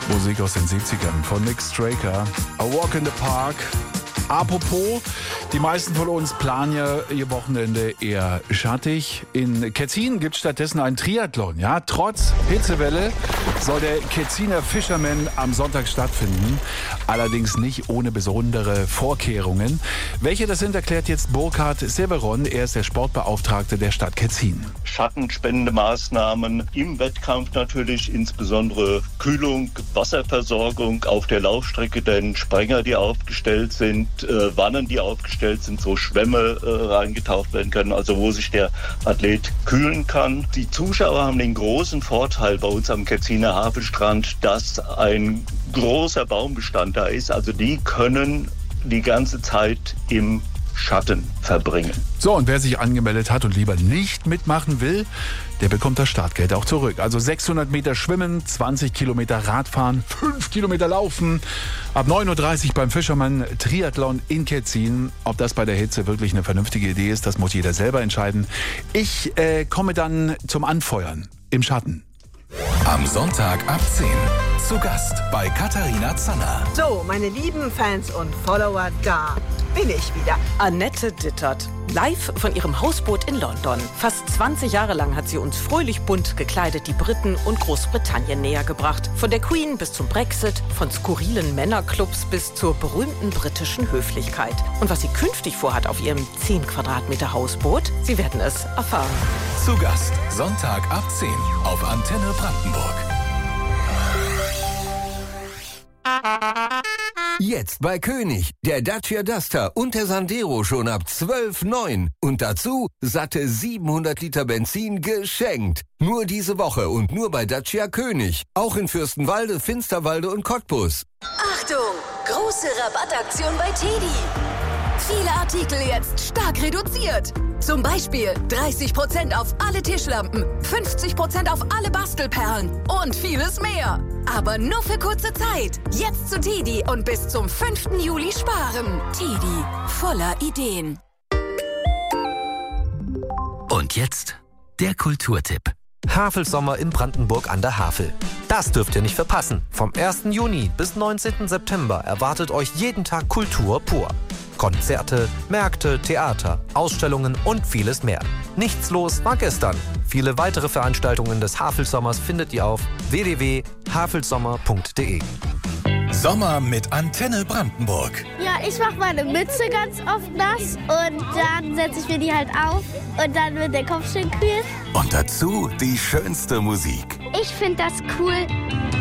Musik aus den 70ern von Nick Straker. A Walk in the Park. Apropos, die meisten von uns planen ja ihr Wochenende eher schattig. In Ketzin gibt es stattdessen einen Triathlon. Ja, trotz Hitzewelle soll der Ketziner Fisherman am Sonntag stattfinden. Allerdings nicht ohne besondere Vorkehrungen. Welche das sind, erklärt jetzt Burkhard Severon. Er ist der Sportbeauftragte der Stadt Ketzin. Schattenspendende Maßnahmen im Wettkampf natürlich, insbesondere Kühlung, Wasserversorgung auf der Laufstrecke, denn Sprenger, die aufgestellt sind, Wannen, die aufgestellt sind, so Schwämme reingetaucht werden können, also wo sich der Athlet kühlen kann. Die Zuschauer haben den großen Vorteil bei uns am Ketziner Hafenstrand, dass ein großer Baumbestand da ist, also die können die ganze Zeit im Schatten verbringen. So, und wer sich angemeldet hat und lieber nicht mitmachen will, der bekommt das Startgeld auch zurück. Also 600 Meter schwimmen, 20 Kilometer Radfahren, 5 Kilometer laufen. Ab 9.30 Uhr beim Fisherman Triathlon in Ketzin. Ob das bei der Hitze wirklich eine vernünftige Idee ist, das muss jeder selber entscheiden. Ich komme dann zum Anfeuern im Schatten. Am Sonntag ab 10 zu Gast bei Katharina Zanner. So, meine lieben Fans und Follower, da bin ich wieder. Annette Dittert, live von ihrem Hausboot in London. Fast 20 Jahre lang hat sie uns fröhlich bunt gekleidet die Briten und Großbritannien näher gebracht. Von der Queen bis zum Brexit, von skurrilen Männerclubs bis zur berühmten britischen Höflichkeit. Und was sie künftig vorhat auf ihrem 10 Quadratmeter Hausboot, Sie werden es erfahren. Zu Gast Sonntag ab 10 auf Antenne Brandenburg. Jetzt bei König, der Dacia Duster und der Sandero schon ab 12,9. Und dazu satte 700 Liter Benzin geschenkt. Nur diese Woche und nur bei Dacia König. Auch in Fürstenwalde, Finsterwalde und Cottbus. Achtung! Große Rabattaktion bei TEDi. Viele Artikel jetzt stark reduziert. Zum Beispiel 30% auf alle Tischlampen, 50% auf alle Bastelperlen und vieles mehr. Aber nur für kurze Zeit. Jetzt zu TEDi und bis zum 5. Juli sparen. TEDi, voller Ideen. Und jetzt der Kulturtipp. Hafelsommer in Brandenburg an der Havel. Das dürft ihr nicht verpassen. Vom 1. Juni bis 19. September erwartet euch jeden Tag Kultur pur. Konzerte, Märkte, Theater, Ausstellungen und vieles mehr. Nichts los war gestern. Viele weitere Veranstaltungen des Havelsommers findet ihr auf www.havelsommer.de. Sommer mit Antenne Brandenburg. Ja, ich mache meine Mütze ganz oft nass und dann setze ich mir die halt auf und dann wird der Kopf schön kühl. Und dazu die schönste Musik. Ich finde das cool,